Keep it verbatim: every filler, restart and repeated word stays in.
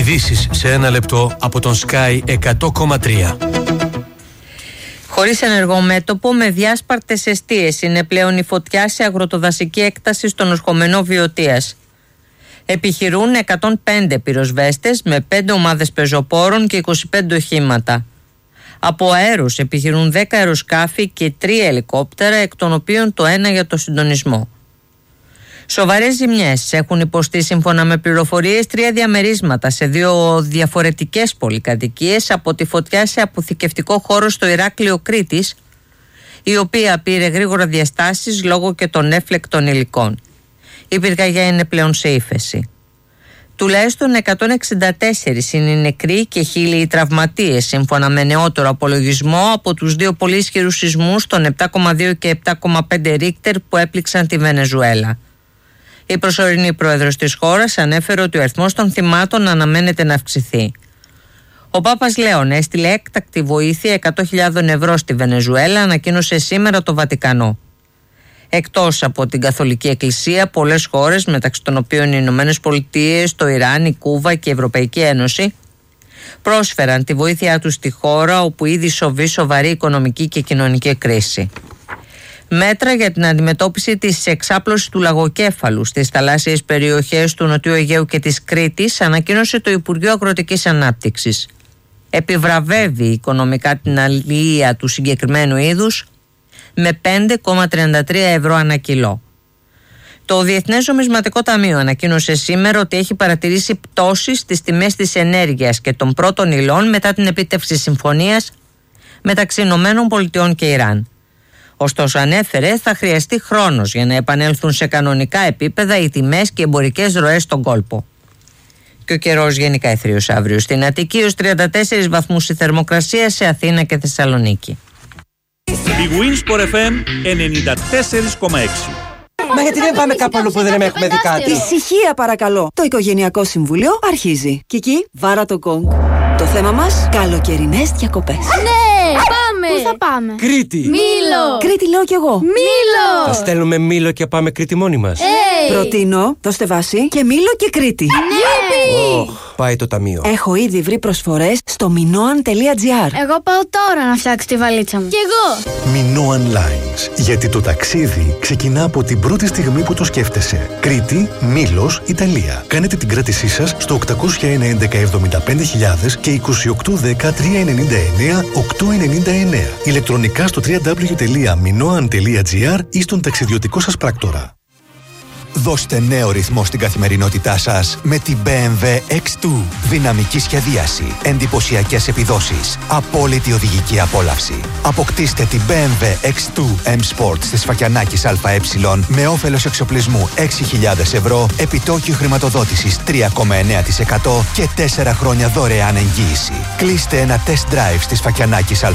Ειδήσεις σε ένα λεπτό από τον Sky εκατό κόμμα τρία. Χωρίς ενεργό μέτωπο, με διάσπαρτες εστίες είναι πλέον η φωτιά σε αγροτοδασική έκταση στο νοσκομενό Βιωτίας. Επιχειρούν εκατόν πέντε πυροσβέστες με πέντε ομάδες πεζοπόρων και είκοσι πέντε οχήματα. Από αέρους επιχειρούν δέκα αεροσκάφη και τρία ελικόπτερα, εκ των οποίων το ένα για το συντονισμό. Σοβαρές ζημιές έχουν υποστεί, σύμφωνα με πληροφορίες, τρία διαμερίσματα σε δύο διαφορετικές πολυκατοικίες από τη φωτιά σε αποθηκευτικό χώρο στο Ηράκλειο Κρήτης, η οποία πήρε γρήγορα διαστάσεις λόγω και των έφλεκτων υλικών. Η πυρκαγιά είναι πλέον σε ύφεση. Τουλάχιστον εκατόν εξήντα τέσσερις είναι οι νεκροί και χίλιοι οι τραυματίες, σύμφωνα με νεότερο απολογισμό από τους δύο πολύ ισχυρούς σεισμούς των επτά κόμμα δύο και επτά κόμμα πέντε Ρίκτερ που έπληξαν τη Βενεζουέλα. Η προσωρινή πρόεδρος της χώρας ανέφερε ότι ο αριθμός των θυμάτων αναμένεται να αυξηθεί. Ο Πάπας Λέων έστειλε έκτακτη βοήθεια εκατό χιλιάδες ευρώ στη Βενεζουέλα, ανακοίνωσε σήμερα το Βατικανό. Εκτός από την Καθολική Εκκλησία, πολλές χώρες, μεταξύ των οποίων οι Ηνωμένες Πολιτείες, το Ιράν, η Κούβα και η Ευρωπαϊκή Ένωση, πρόσφεραν τη βοήθειά τους στη χώρα όπου ήδη σοβεί σοβαρή οικονομική και κοινωνική κρίση. Μέτρα για την αντιμετώπιση της εξάπλωσης του λαγοκέφαλου στις θαλάσσιες περιοχές του Νοτιού Αιγαίου και της Κρήτης ανακοίνωσε το Υπουργείο Αγροτικής Ανάπτυξης. Επιβραβεύει οικονομικά την αλληλεία του συγκεκριμένου είδους με πέντε κόμμα τριάντα τρία ευρώ ανά κιλό. Το Διεθνές Νομισματικό Ταμείο ανακοίνωσε σήμερα ότι έχει παρατηρήσει πτώσεις στις τιμές της ενέργειας και των πρώτων υλών μετά την επίτευξη συμφωνίας μεταξύ Ηνωμένων Πολιτειών και Ιράν. Ωστόσο, ανέφερε, θα χρειαστεί χρόνος για να επανέλθουν σε κανονικά επίπεδα οι τιμές και οι εμπορικές ροές στον κόλπο. Και ο καιρός γενικά αιθρίος αύριο στην Αττική, ως τριάντα τέσσερις βαθμούς η θερμοκρασία σε Αθήνα και Θεσσαλονίκη. Η Winsport εφ εμ ενενήντα τέσσερα κόμμα έξι. Μα γιατί δεν πάμε κάπου αλλού που δεν έχουμε δει κάτι? Ησυχία παρακαλώ. Το Οικογενειακό Συμβούλιο αρχίζει. Κική, βάρα το γκονγκ. Το θέμα μας, καλοκαιρινές διακοπές. Ναι, πάμε! Πού θα πάμε? Κρήτη! Μήλο! Κρήτη λέω κι εγώ. Μήλο! Θα στέλνουμε Μήλο και πάμε Κρήτη μόνοι μας. Hey. Προτείνω, δώστε βάση και Μήλο και Κρήτη. Ναι! Oh, πάει το ταμείο. Έχω ήδη βρει προσφορές στο minoan τελεία gr. Εγώ πάω τώρα να φτιάξω τη βαλίτσα μου. Κι εγώ! Minoan Lines. Γιατί το ταξίδι ξεκινά από την πρώτη στιγμή που το σκέφτεσαι. Κρήτη, Μήλος, Ιταλία. Κάνετε την κράτησή σας στο οκτώ ένα ένα εβδομήντα πέντε χιλιάδες και είκοσι οκτώ δέκα τριακόσια ενενήντα εννέα οκτακόσια ενενήντα εννέα. Ηλεκτρονικά στο double-u double-u double-u τελεία minoan τελεία gr ή στον ταξιδιωτικό σας πράκτορα. Δώστε νέο ρυθμό στην καθημερινότητά σας με την μπι εμ ντάμπλιου εξ δύο. Δυναμική σχεδίαση, εντυπωσιακές επιδόσεις, απόλυτη οδηγική απόλαυση. Αποκτήστε την μπι εμ ντάμπλιου εξ δύο M Sport στη Σφακιανάκης ΑΕ με όφελος εξοπλισμού έξι χιλιάδες ευρώ, επιτόκιο χρηματοδότησης τρία κόμμα εννέα τοις εκατό και τέσσερα χρόνια δωρεάν εγγύηση. Κλείστε ένα test drive στη Σφακιανάκης ΑΕ